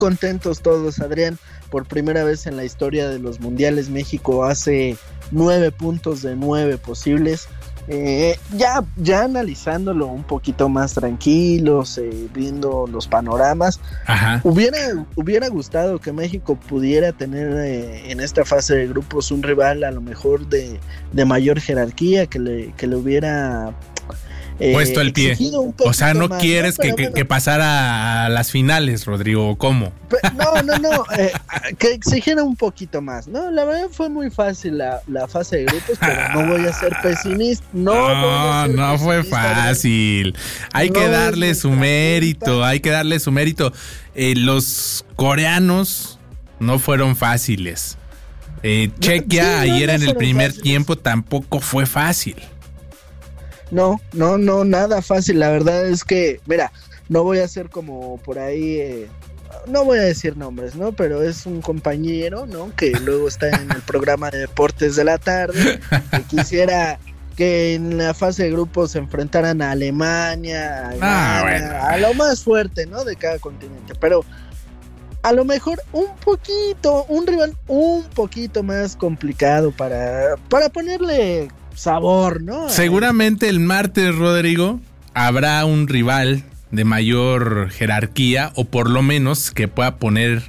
contentos todos, Adrián. Por primera vez en la historia de los mundiales, México hace 9 puntos de 9 posibles. Ya analizándolo un poquito más tranquilos, viendo los panoramas, hubiera gustado que México pudiera tener en esta fase de grupos un rival a lo mejor de mayor jerarquía, que le hubiera puesto el pie. O sea, no más, quieres que pasara a las finales, Rodrigo, ¿cómo? No, que exigiera un poquito más. No, la verdad fue muy fácil la fase de grupos, pero no voy a ser pesimista. No fue fácil. Hay que darle su mérito, Los coreanos no fueron fáciles. Chequia ayer en el primer tiempo tampoco fue fácil. No, nada fácil. La verdad es que, mira, no voy a ser como por ahí, no voy a decir nombres, ¿no? Pero es un compañero, ¿no? Que luego está en el programa de deportes de la tarde, que quisiera que en la fase de grupos se enfrentaran a Alemania, a lo más fuerte, ¿no? De cada continente. Pero a lo mejor un rival un poquito más complicado para ponerle sabor, ¿no? Seguramente el martes, Rodrigo, habrá un rival de mayor jerarquía, o por lo menos que pueda poner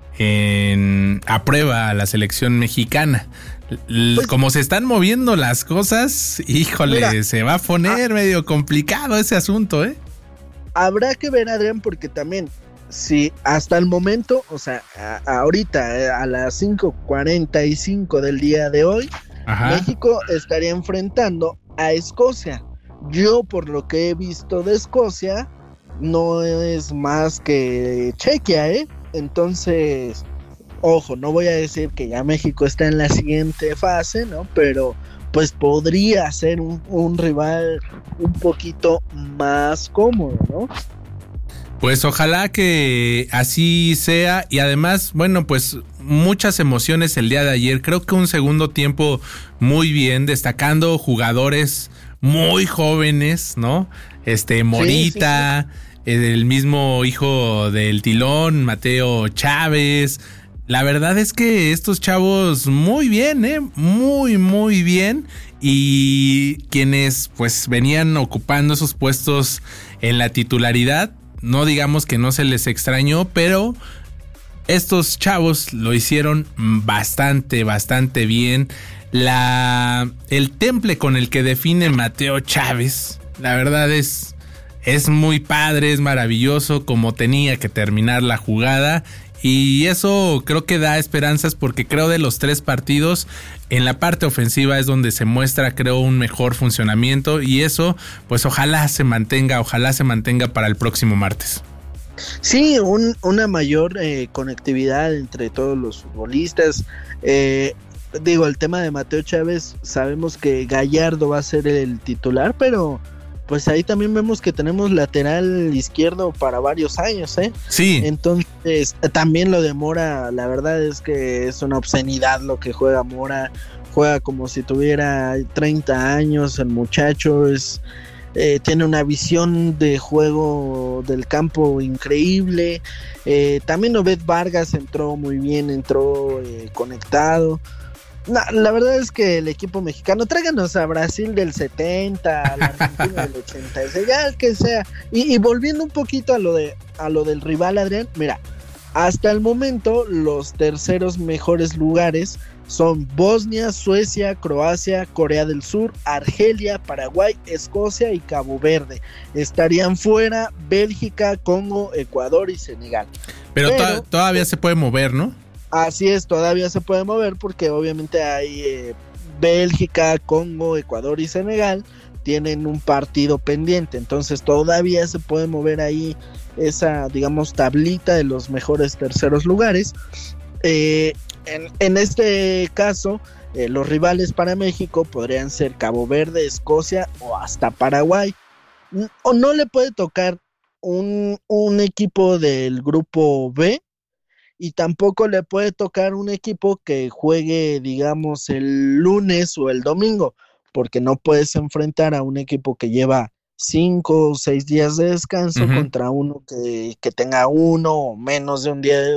a prueba a la selección mexicana. Pues, como se están moviendo las cosas, híjole, mira, se va a poner medio complicado ese asunto, ¿eh? Habrá que ver, Adrián, porque también, si hasta el momento, o sea, ahorita a las 5:45 del día de hoy, México estaría enfrentando a Escocia. Yo, por lo que he visto de Escocia, no es más que Chequia, ¿eh? Entonces, ojo, no voy a decir que ya México está en la siguiente fase, ¿no? Pero pues podría ser un rival un poquito más cómodo, ¿no? Pues ojalá que así sea, y además, bueno, pues muchas emociones el día de ayer. Creo que un segundo tiempo muy bien, destacando jugadores muy jóvenes, ¿no? Morita, sí. El mismo hijo del Tilón, Mateo Chávez. La verdad es que estos chavos muy bien, muy, muy bien. Y quienes pues venían ocupando esos puestos en la titularidad, no digamos que no se les extrañó, pero estos chavos lo hicieron bastante bien. El temple con el que define Mateo Chávez, la verdad es muy padre, es maravilloso como tenía que terminar la jugada. Y eso creo que da esperanzas, porque creo de los 3 partidos en la parte ofensiva es donde se muestra, creo, un mejor funcionamiento, y eso pues ojalá se mantenga para el próximo martes. Sí, una mayor conectividad entre todos los futbolistas. El tema de Mateo Chávez, sabemos que Gallardo va a ser el titular, pero pues ahí también vemos que tenemos lateral izquierdo para varios años, ¿eh? Sí. Entonces, también lo de Mora, la verdad es que es una obscenidad lo que juega Mora. Juega como si tuviera 30 años, el muchacho tiene una visión de juego del campo increíble. También Obed Vargas entró muy bien, entró conectado. La verdad es que el equipo mexicano, tráiganos a Brasil del 70, a la Argentina del 86, ya el que sea. Y volviendo un poquito a lo del rival, Adrián, mira, hasta el momento los terceros mejores lugares son Bosnia, Suecia, Croacia, Corea del Sur, Argelia, Paraguay, Escocia y Cabo Verde. Estarían fuera Bélgica, Congo, Ecuador y Senegal. Pero todavía se puede mover, ¿no? Así es, todavía se puede mover, porque obviamente hay Bélgica, Congo, Ecuador y Senegal tienen un partido pendiente, entonces todavía se puede mover ahí esa, digamos, tablita de los mejores terceros lugares. En este caso, los rivales para México podrían ser Cabo Verde, Escocia o hasta Paraguay. O no le puede tocar un equipo del grupo B, y tampoco le puede tocar un equipo que juegue, digamos, el lunes o el domingo, porque no puedes enfrentar a un equipo que lleva 5 o 6 días de descanso Ujú. contra uno que tenga uno o menos de un día de